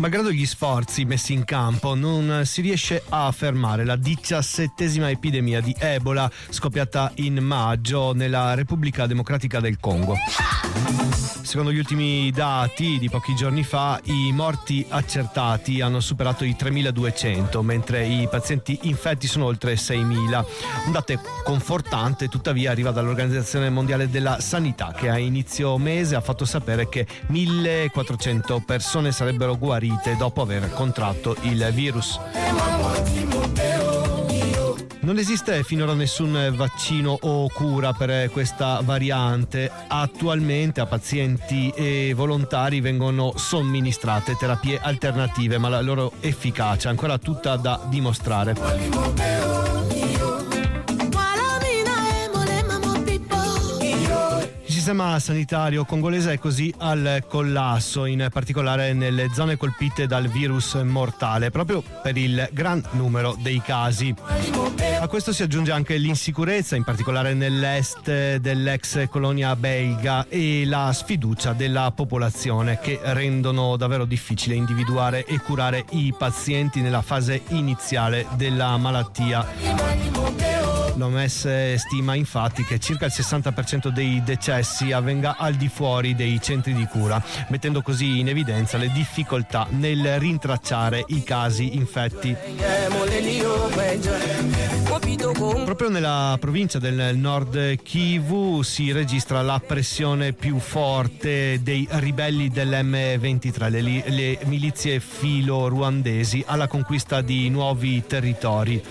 Malgrado gli sforzi messi in campo, non si riesce a fermare la 17ª epidemia di Ebola scoppiata in maggio nella Repubblica Democratica del Congo. Secondo gli ultimi dati di pochi giorni fa, i morti accertati hanno superato i 3.200, mentre i pazienti infetti sono oltre 6.000. Un dato confortante, tuttavia, arriva dall'Organizzazione Mondiale della Sanità, che a inizio mese ha fatto sapere che 1.400 persone sarebbero guarite dopo aver contratto il virus. Non esiste finora nessun vaccino o cura per questa variante. Attualmente a pazienti e volontari vengono somministrate terapie alternative, ma la loro efficacia è ancora tutta da dimostrare. Il sistema sanitario congolese è così al collasso, in particolare nelle zone colpite dal virus mortale, proprio per il gran numero dei casi. A questo si aggiunge anche l'insicurezza, in particolare nell'est dell'ex colonia belga, e la sfiducia della popolazione, che rendono davvero difficile individuare e curare i pazienti nella fase iniziale della malattia. L'OMS stima infatti che circa il 60% dei decessi avvenga al di fuori dei centri di cura, mettendo così in evidenza le difficoltà nel rintracciare i casi infetti. Proprio nella provincia del Nord Kivu si registra la pressione più forte dei ribelli dell'M23, le milizie filo-ruandesi, alla conquista di nuovi territori.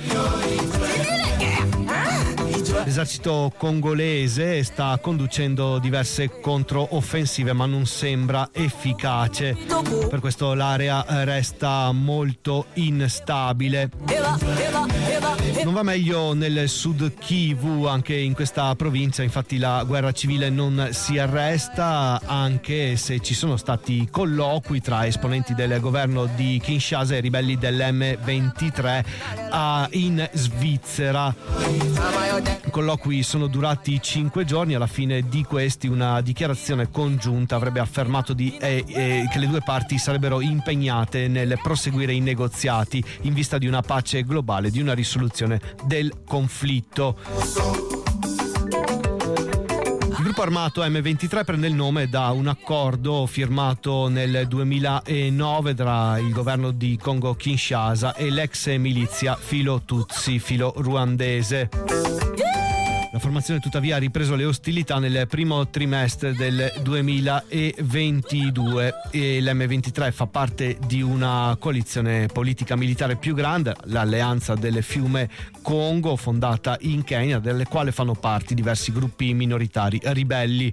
L'esercito congolese sta conducendo diverse controoffensive, ma non sembra efficace. Per questo l'area resta molto instabile. Non va meglio nel Sud Kivu, anche in questa provincia. Infatti la guerra civile non si arresta, anche se ci sono stati colloqui tra esponenti del governo di Kinshasa e ribelli dell'M23 in Svizzera. I colloqui sono durati 5 giorni. Alla fine di questi una dichiarazione congiunta avrebbe affermato che le due parti sarebbero impegnate nel proseguire i negoziati in vista di una pace globale, di una risoluzione del conflitto. Il gruppo armato M23 prende il nome da un accordo firmato nel 2009 tra il governo di Congo Kinshasa e l'ex milizia filo-Tutsi, filo-ruandese. La formazione tuttavia ha ripreso le ostilità nel primo trimestre del 2022 e l'M23 fa parte di una coalizione politica militare più grande, l'Alleanza del Fiume Congo, fondata in Kenya, delle quali fanno parte diversi gruppi minoritari ribelli.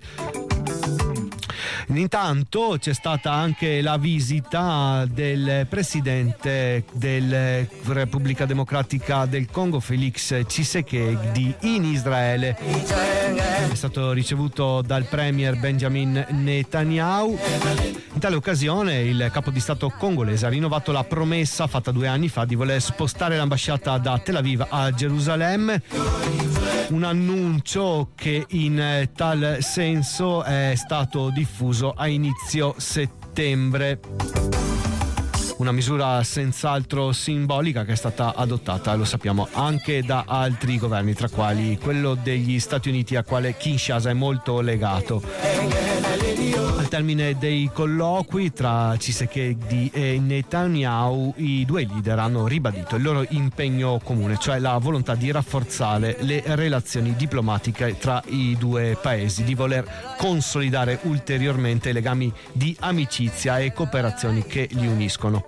Intanto c'è stata anche la visita del presidente della Repubblica Democratica del Congo, Felix Tshisekedi, in Israele. È stato ricevuto dal premier Benjamin Netanyahu. In tale occasione il capo di Stato congolese ha rinnovato la promessa fatta 2 anni fa di voler spostare l'ambasciata da Tel Aviv a Gerusalemme. Un annuncio che in tal senso è stato diffuso a inizio settembre. Una misura senz'altro simbolica che è stata adottata, lo sappiamo, anche da altri governi, tra quali quello degli Stati Uniti, a quale Kinshasa è molto legato. Al termine dei colloqui tra Tshisekedi e Netanyahu, i due leader hanno ribadito il loro impegno comune, cioè la volontà di rafforzare le relazioni diplomatiche tra i due paesi, di voler consolidare ulteriormente i legami di amicizia e cooperazioni che li uniscono.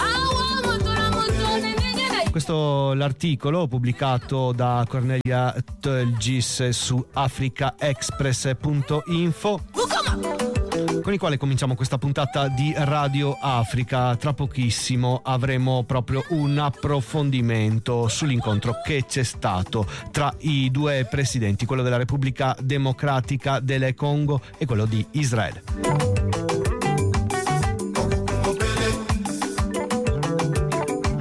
Questo l'articolo pubblicato da Cornelia Tölgis su africaexpress.info, con il quale cominciamo questa puntata di Radio Africa. Tra pochissimo avremo proprio un approfondimento sull'incontro che c'è stato tra i due presidenti, quello della Repubblica Democratica del Congo e quello di Israele. Il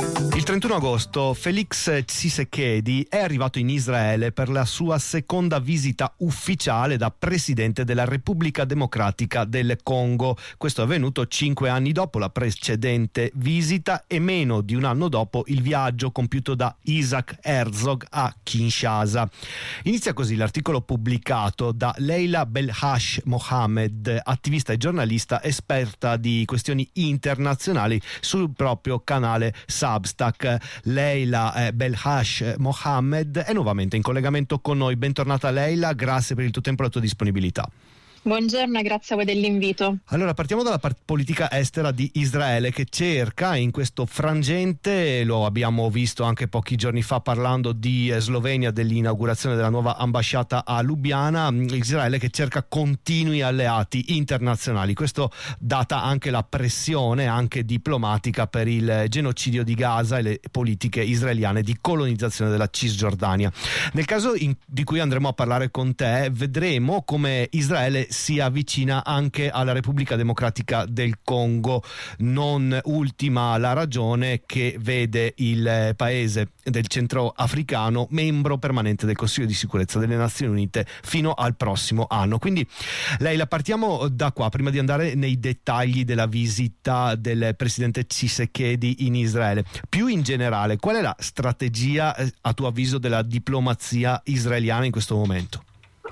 31 agosto Félix Tshisekedi è arrivato in Israele per la sua seconda visita ufficiale da presidente della Repubblica Democratica del Congo. Questo è avvenuto 5 anni dopo la precedente visita e meno di un anno dopo il viaggio compiuto da Isaac Herzog a Kinshasa. Inizia così l'articolo pubblicato da Leila Belhash Mohammed, attivista e giornalista esperta di questioni internazionali, sul proprio canale Substack. Leila Belhash Mohammed è nuovamente in collegamento con noi. Bentornata Leila, grazie per il tuo tempo e la tua disponibilità. Buongiorno e grazie a voi dell'invito. Allora, partiamo dalla politica estera di Israele, che cerca in questo frangente, lo abbiamo visto anche pochi giorni fa parlando di Slovenia, dell'inaugurazione della nuova ambasciata a Lubiana, Israele che cerca continui alleati internazionali. Questo data anche la pressione anche diplomatica per il genocidio di Gaza e le politiche israeliane di colonizzazione della Cisgiordania. Nel caso di cui andremo a parlare con te, vedremo come Israele si avvicina anche alla Repubblica Democratica del Congo, non ultima la ragione che vede il paese del centro africano membro permanente del Consiglio di sicurezza delle Nazioni Unite fino al prossimo anno. Quindi Leila, partiamo da qua prima di andare nei dettagli della visita del presidente Tshisekedi in Israele. Più in generale, qual è la strategia a tuo avviso della diplomazia israeliana in questo momento?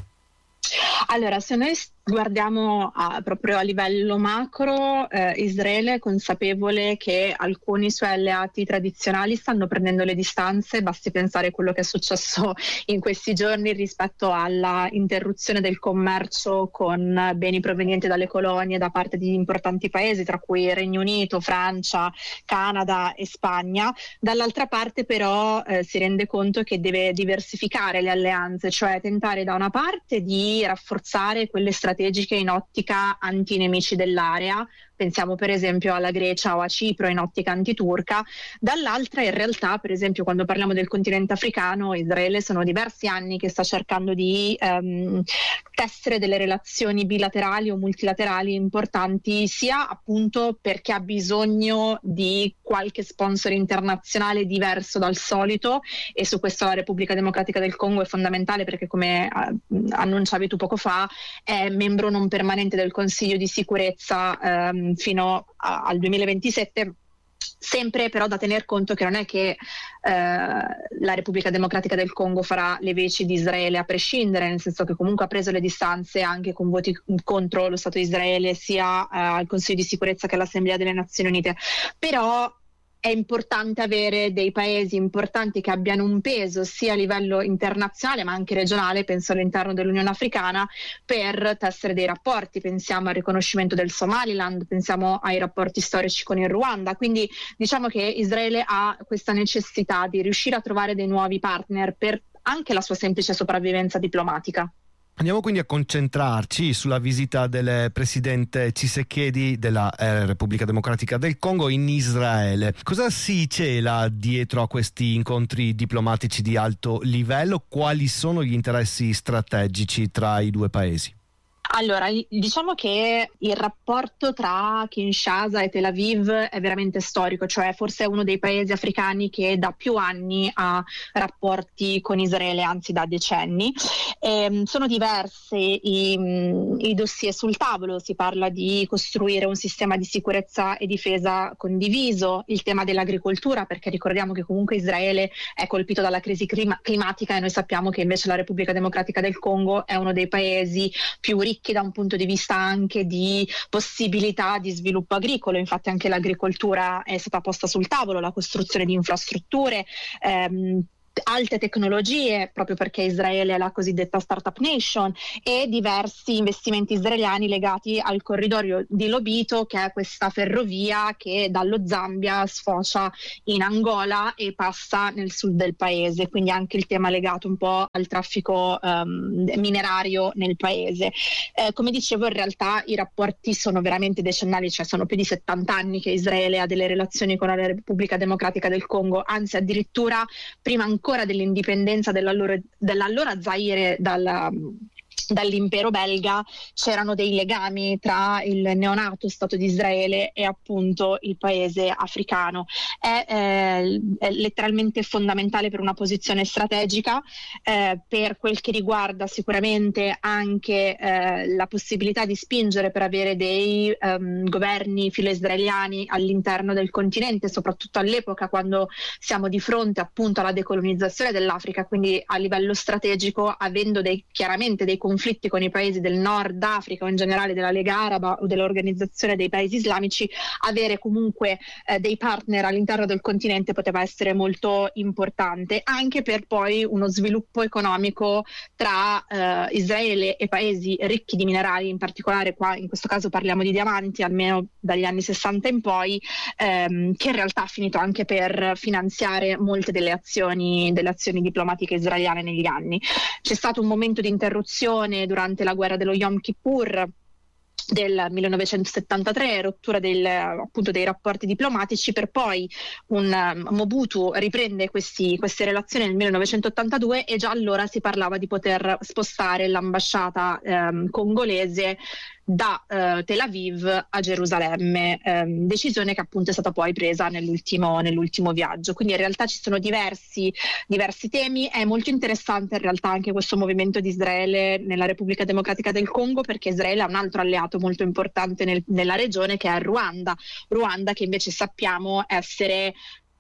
Allora, se noi guardiamo proprio a livello macro, Israele è consapevole che alcuni suoi alleati tradizionali stanno prendendo le distanze. Basti pensare a quello che è successo in questi giorni rispetto alla interruzione del commercio con beni provenienti dalle colonie da parte di importanti paesi, tra cui Regno Unito, Francia, Canada e Spagna. Dall'altra parte però si rende conto che deve diversificare le alleanze, cioè tentare da una parte di rafforzare quelle strategiche in ottica antinemici dell'area, pensiamo per esempio alla Grecia o a Cipro in ottica antiturca, dall'altra in realtà per esempio quando parliamo del continente africano, Israele sono diversi anni che sta cercando di tessere delle relazioni bilaterali o multilaterali importanti, sia appunto perché ha bisogno di qualche sponsor internazionale diverso dal solito, e su questo la Repubblica Democratica del Congo è fondamentale perché, come annunciavi tu poco fa, è membro non permanente del Consiglio di sicurezza fino al 2027, sempre però da tener conto che non è che la Repubblica Democratica del Congo farà le veci di Israele a prescindere, nel senso che comunque ha preso le distanze anche con voti contro lo Stato di Israele sia al Consiglio di sicurezza che all'Assemblea delle Nazioni Unite. Però è importante avere dei paesi importanti che abbiano un peso sia a livello internazionale ma anche regionale, penso all'interno dell'Unione Africana, per tessere dei rapporti. Pensiamo al riconoscimento del Somaliland, pensiamo ai rapporti storici con il Ruanda. Quindi diciamo che Israele ha questa necessità di riuscire a trovare dei nuovi partner per anche la sua semplice sopravvivenza diplomatica. Andiamo quindi a concentrarci sulla visita del presidente Tshisekedi della Repubblica Democratica del Congo in Israele. Cosa si cela dietro a questi incontri diplomatici di alto livello? Quali sono gli interessi strategici tra i due paesi? Allora, diciamo che il rapporto tra Kinshasa e Tel Aviv è veramente storico, cioè forse è uno dei paesi africani che da più anni ha rapporti con Israele, anzi da decenni. Sono diversi i dossier sul tavolo, si parla di costruire un sistema di sicurezza e difesa condiviso, il tema dell'agricoltura, perché ricordiamo che comunque Israele è colpito dalla crisi climatica e noi sappiamo che invece la Repubblica Democratica del Congo è uno dei paesi più ricchi da un punto di vista anche di possibilità di sviluppo agricolo. Infatti anche l'agricoltura è stata posta sul tavolo, la costruzione di infrastrutture, alte tecnologie, proprio perché Israele è la cosiddetta startup nation, e diversi investimenti israeliani legati al corridoio di Lobito, che è questa ferrovia che dallo Zambia sfocia in Angola e passa nel sud del paese, quindi anche il tema legato un po' al traffico minerario nel paese. Come dicevo, in realtà i rapporti sono veramente decennali, cioè sono più di 70 anni che Israele ha delle relazioni con la Repubblica Democratica del Congo, anzi addirittura prima ancora dell'indipendenza dell'allora Zaire dall'impero belga c'erano dei legami tra il neonato Stato di Israele e appunto il paese africano. È letteralmente fondamentale per una posizione strategica, per quel che riguarda sicuramente anche la possibilità di spingere per avere dei governi filo-israeliani all'interno del continente, soprattutto all'epoca quando siamo di fronte appunto alla decolonizzazione dell'Africa, quindi a livello strategico, avendo chiaramente dei conflitti con i paesi del Nord Africa o in generale della Lega Araba o dell'Organizzazione dei Paesi Islamici, avere comunque dei partner all'interno del continente poteva essere molto importante, anche per poi uno sviluppo economico tra Israele e paesi ricchi di minerali, in particolare qua in questo caso parliamo di diamanti, almeno dagli anni 60 in poi, che in realtà ha finito anche per finanziare molte delle azioni diplomatiche israeliane negli anni. C'è stato un momento di interruzione durante la guerra dello Yom Kippur del 1973, rottura appunto dei rapporti diplomatici, per poi Mobutu riprende queste relazioni nel 1982 e già allora si parlava di poter spostare l'ambasciata congolese da Tel Aviv a Gerusalemme, decisione che appunto è stata poi presa nell'ultimo viaggio. Quindi in realtà ci sono diversi temi. È molto interessante in realtà anche questo movimento di Israele nella Repubblica Democratica del Congo, perché Israele ha un altro alleato molto importante nella regione, che è il Ruanda, che invece sappiamo essere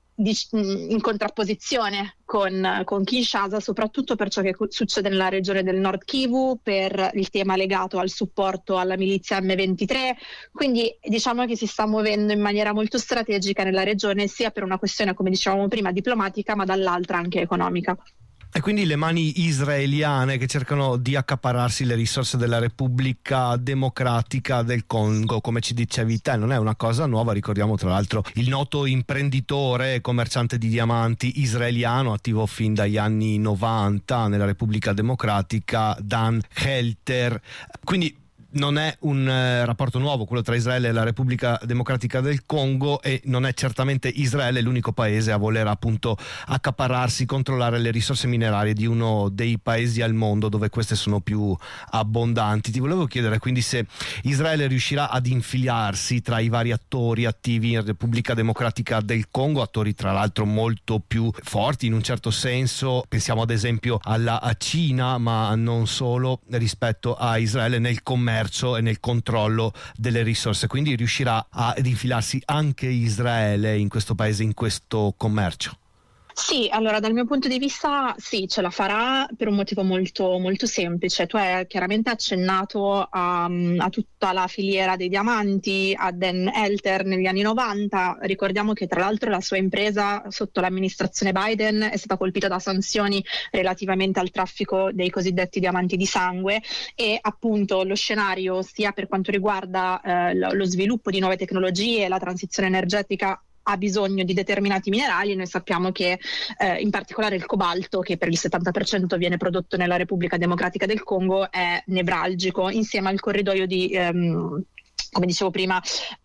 in contrapposizione con Kinshasa, soprattutto per ciò che succede nella regione del Nord Kivu, per il tema legato al supporto alla milizia M23, quindi diciamo che si sta muovendo in maniera molto strategica nella regione, sia per una questione, come dicevamo prima, diplomatica, ma dall'altra anche economica. E quindi le mani israeliane che cercano di accaparrarsi le risorse della Repubblica Democratica del Congo, come ci dicevi te, non è una cosa nuova. Ricordiamo tra l'altro il noto imprenditore e commerciante di diamanti israeliano, attivo fin dagli anni 90 nella Repubblica Democratica, Dan Helter. Quindi non è un rapporto nuovo quello tra Israele e la Repubblica Democratica del Congo, e non è certamente Israele l'unico paese a voler appunto accaparrarsi, controllare le risorse minerarie di uno dei paesi al mondo dove queste sono più abbondanti. Ti volevo chiedere quindi se Israele riuscirà ad infilarsi tra i vari attori attivi in Repubblica Democratica del Congo, attori tra l'altro molto più forti in un certo senso, pensiamo ad esempio alla Cina, ma non solo, rispetto a Israele nel commercio e nel controllo delle risorse. Quindi riuscirà ad infilarsi anche Israele in questo paese, in questo commercio? Sì, allora dal mio punto di vista sì, ce la farà per un motivo molto, molto semplice. Tu hai chiaramente accennato a tutta la filiera dei diamanti, a Dan Helter negli anni 90. Ricordiamo che tra l'altro la sua impresa sotto l'amministrazione Biden è stata colpita da sanzioni relativamente al traffico dei cosiddetti diamanti di sangue, e appunto lo scenario sia per quanto riguarda lo sviluppo di nuove tecnologie, la transizione energetica, ha bisogno di determinati minerali. Noi sappiamo che in particolare il cobalto, che per il 70% viene prodotto nella Repubblica Democratica del Congo, è nevralgico, insieme al corridoio di, come dicevo prima,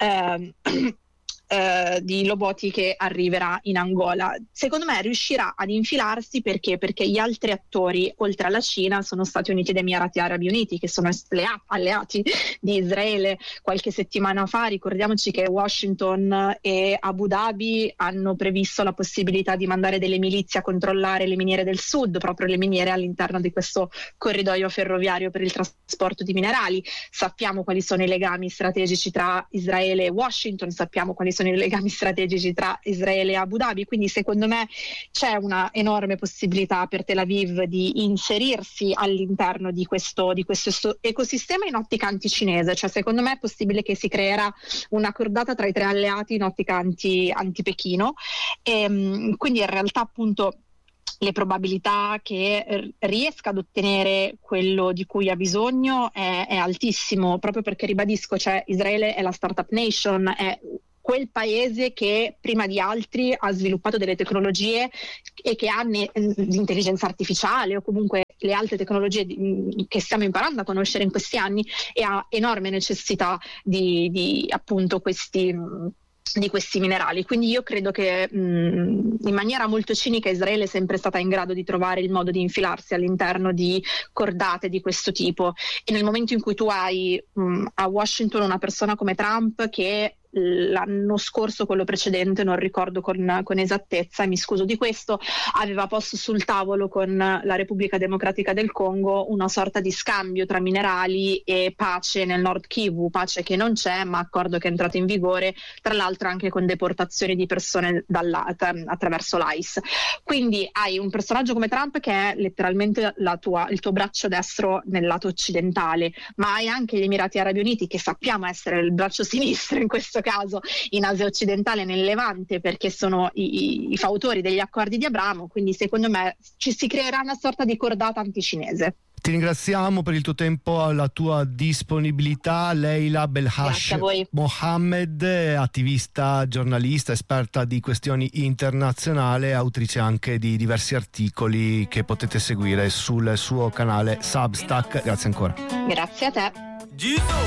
di Loboti, che arriverà in Angola. Secondo me riuscirà ad infilarsi perché gli altri attori, oltre alla Cina, sono Stati Uniti ed Emirati Arabi Uniti, che sono alleati di Israele. Qualche settimana fa ricordiamoci che Washington e Abu Dhabi hanno previsto la possibilità di mandare delle milizie a controllare le miniere del sud, proprio le miniere all'interno di questo corridoio ferroviario per il trasporto di minerali. Sappiamo quali sono i legami strategici tra Israele e Washington, sappiamo quali sono i legami strategici tra Israele e Abu Dhabi, quindi secondo me c'è una enorme possibilità per Tel Aviv di inserirsi all'interno di questo ecosistema in ottica anticinese. Cioè secondo me è possibile che si creerà una cordata tra i tre alleati in ottica anti-Pechino, e quindi in realtà appunto le probabilità che riesca ad ottenere quello di cui ha bisogno è altissimo, proprio perché, ribadisco, cioè Israele è la startup nation, è quel paese che prima di altri ha sviluppato delle tecnologie e che ha l'intelligenza artificiale o comunque le altre tecnologie che stiamo imparando a conoscere in questi anni, e ha enorme necessità di appunto questi di questi minerali. Quindi io credo che in maniera molto cinica Israele è sempre stata in grado di trovare il modo di infilarsi all'interno di cordate di questo tipo, e nel momento in cui tu hai a Washington una persona come Trump che l'anno scorso, quello precedente, non ricordo con esattezza e mi scuso di questo, aveva posto sul tavolo con la Repubblica Democratica del Congo una sorta di scambio tra minerali e pace nel Nord Kivu, pace che non c'è ma accordo che è entrato in vigore, tra l'altro anche con deportazioni di persone attraverso l'ICE. Quindi hai un personaggio come Trump che è letteralmente il tuo braccio destro nel lato occidentale, ma hai anche gli Emirati Arabi Uniti che sappiamo essere il braccio sinistro in questo caso in Asia occidentale, nel Levante, perché sono i fautori degli accordi di Abramo, quindi secondo me ci si creerà una sorta di cordata anticinese. Ti ringraziamo per il tuo tempo, la tua disponibilità. Leila Belhash Mohammed, attivista, giornalista, esperta di questioni internazionali, autrice anche di diversi articoli che potete seguire sul suo canale Substack. Grazie ancora. Grazie a te.